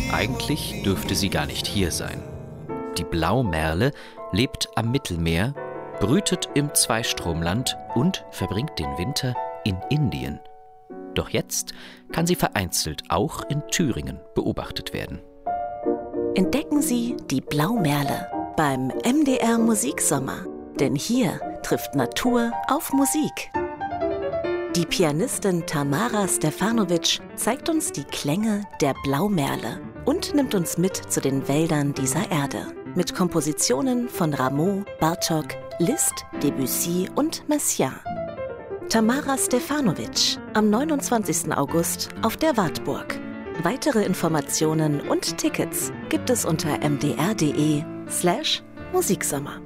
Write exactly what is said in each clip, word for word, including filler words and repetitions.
Eigentlich dürfte sie gar nicht hier sein. Die Blaumerle lebt am Mittelmeer, brütet im Zweistromland und verbringt den Winter in Indien. Doch jetzt kann sie vereinzelt auch in Thüringen beobachtet werden. Entdecken Sie die Blaumerle beim M D R Musiksommer. Denn hier trifft Natur auf Musik. Die Pianistin Tamara Stefanovic zeigt uns die Klänge der Blaumerle und nimmt uns mit zu den Wäldern dieser Erde. Mit Kompositionen von Rameau, Bartók, Liszt, Debussy und Messiaen. Tamara Stefanovic am neunundzwanzigsten August auf der Wartburg. Weitere Informationen und Tickets gibt es unter mdr.de slash Musiksommer.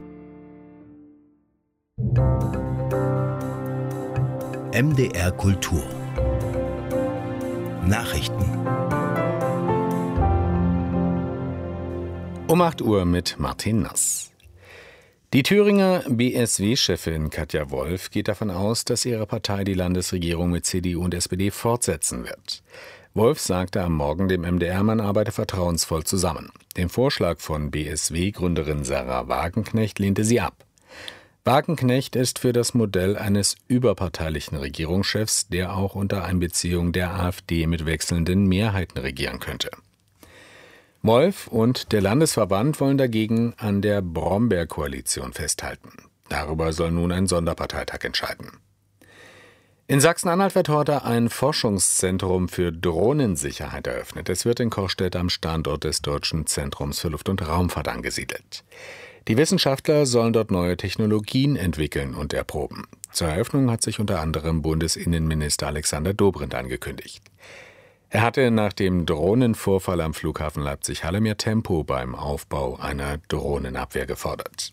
M D R Kultur Nachrichten Um acht Uhr mit Martin Nass. Die Thüringer B S W-Chefin Katja Wolf geht davon aus, dass ihre Partei die Landesregierung mit C D U und S P D fortsetzen wird. Wolf sagte am Morgen dem M D R, man arbeite vertrauensvoll zusammen. Den Vorschlag von B S W-Gründerin Sarah Wagenknecht lehnte sie ab. Wagenknecht ist für das Modell eines überparteilichen Regierungschefs, der auch unter Einbeziehung der AfD mit wechselnden Mehrheiten regieren könnte. Wolf und der Landesverband wollen dagegen an der Brombeer-Koalition festhalten. Darüber soll nun ein Sonderparteitag entscheiden. In Sachsen-Anhalt wird heute ein Forschungszentrum für Drohnensicherheit eröffnet. Es wird in Kochstedt am Standort des Deutschen Zentrums für Luft- und Raumfahrt angesiedelt. Die Wissenschaftler sollen dort neue Technologien entwickeln und erproben. Zur Eröffnung hat sich unter anderem Bundesinnenminister Alexander Dobrindt angekündigt. Er hatte nach dem Drohnenvorfall am Flughafen Leipzig-Halle mehr Tempo beim Aufbau einer Drohnenabwehr gefordert.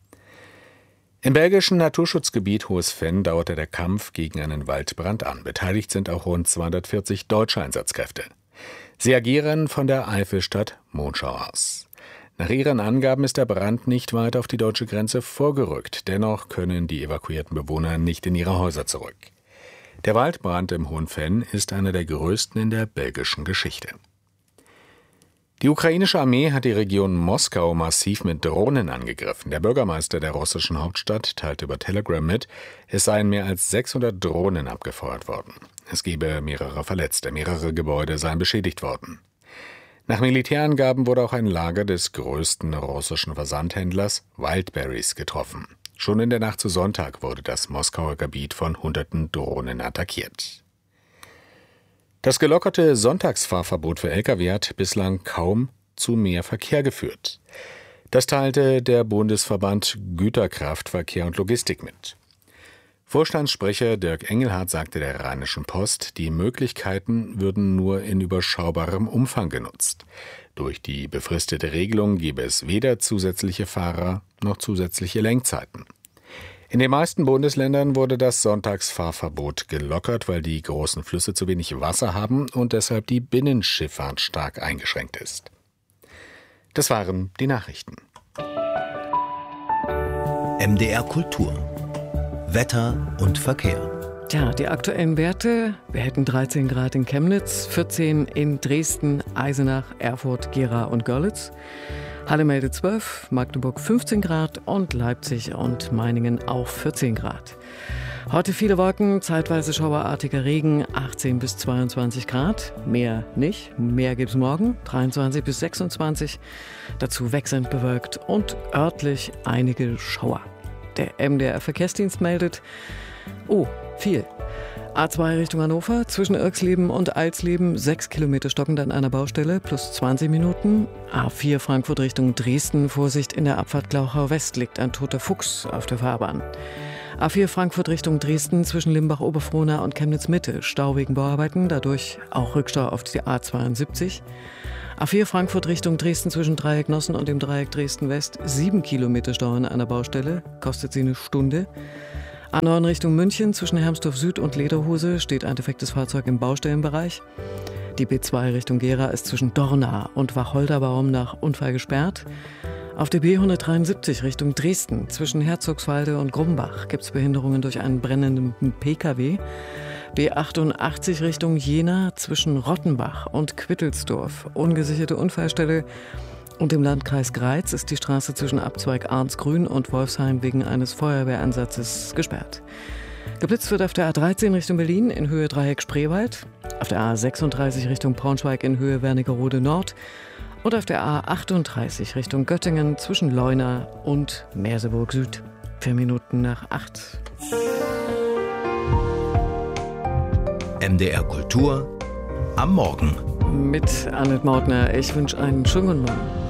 Im belgischen Naturschutzgebiet Hohes Venn dauerte der Kampf gegen einen Waldbrand an. Beteiligt sind auch rund zweihundertvierzig deutsche Einsatzkräfte. Sie agieren von der Eifelstadt Monschau aus. Nach ihren Angaben ist der Brand nicht weit auf die deutsche Grenze vorgerückt. Dennoch können die evakuierten Bewohner nicht in ihre Häuser zurück. Der Waldbrand im Hohen Venn ist einer der größten in der belgischen Geschichte. Die ukrainische Armee hat die Region Moskau massiv mit Drohnen angegriffen. Der Bürgermeister der russischen Hauptstadt teilte über Telegram mit, es seien mehr als sechshundert Drohnen abgefeuert worden. Es gebe mehrere Verletzte, mehrere Gebäude seien beschädigt worden. Nach Militärangaben wurde auch ein Lager des größten russischen Versandhändlers Wildberries getroffen. Schon in der Nacht zu Sonntag wurde das Moskauer Gebiet von hunderten Drohnen attackiert. Das gelockerte Sonntagsfahrverbot für Lkw hat bislang kaum zu mehr Verkehr geführt. Das teilte der Bundesverband Güterkraftverkehr und Logistik mit. Vorstandssprecher Dirk Engelhardt sagte der Rheinischen Post, die Möglichkeiten würden nur in überschaubarem Umfang genutzt. Durch die befristete Regelung gäbe es weder zusätzliche Fahrer noch zusätzliche Lenkzeiten. In den meisten Bundesländern wurde das Sonntagsfahrverbot gelockert, weil die großen Flüsse zu wenig Wasser haben und deshalb die Binnenschifffahrt stark eingeschränkt ist. Das waren die Nachrichten. M D R Kultur Wetter und Verkehr. Tja, die aktuellen Werte, wir hätten dreizehn Grad in Chemnitz, vierzehn in Dresden, Eisenach, Erfurt, Gera und Görlitz. Halle meldet zwölf, Magdeburg fünfzehn Grad und Leipzig und Meiningen auch vierzehn Grad. Heute viele Wolken, zeitweise schauerartiger Regen, achtzehn bis zweiundzwanzig Grad. Mehr nicht, mehr gibt's morgen, dreiundzwanzig bis sechsundzwanzig. Dazu wechselnd bewölkt und örtlich einige Schauer. Der M D R Verkehrsdienst meldet, oh, viel. A zwei Richtung Hannover, zwischen Irxleben und Alsleben, sechs Kilometer stockend an einer Baustelle, plus zwanzig Minuten. A vier Frankfurt Richtung Dresden, Vorsicht, in der Abfahrt Glauchau West liegt ein toter Fuchs auf der Fahrbahn. A vier Frankfurt Richtung Dresden, zwischen Limbach-Oberfrohna und Chemnitz-Mitte, Stau wegen Bauarbeiten, dadurch auch Rückstau auf die A zweiundsiebzig. A vier Frankfurt Richtung Dresden zwischen Dreieck Nossen und dem Dreieck Dresden West, sieben Kilometer Stau an einer Baustelle, kostet sie eine Stunde. A neun Richtung München zwischen Hermsdorf Süd und Lederhose steht ein defektes Fahrzeug im Baustellenbereich. Die B zwei Richtung Gera ist zwischen Dorna und Wacholderbaum nach Unfall gesperrt. Auf der B hundertdreiundsiebzig Richtung Dresden zwischen Herzogswalde und Grumbach gibt es Behinderungen durch einen brennenden Pkw. B achtundachtzig Richtung Jena zwischen Rottenbach und Quittelsdorf. Ungesicherte Unfallstelle. Und im Landkreis Greiz ist die Straße zwischen Abzweig Arnsgrün und Wolfsheim wegen eines Feuerwehreinsatzes gesperrt. Geblitzt wird auf der A dreizehn Richtung Berlin in Höhe Dreieck Spreewald, auf der A sechsunddreißig Richtung Braunschweig in Höhe Wernigerode Nord und auf der A achtunddreißig Richtung Göttingen zwischen Leuna und Merseburg Süd. Vier Minuten nach acht. M D R Kultur am Morgen. Mit Annette Mautner. Ich wünsche einen schönen guten Morgen.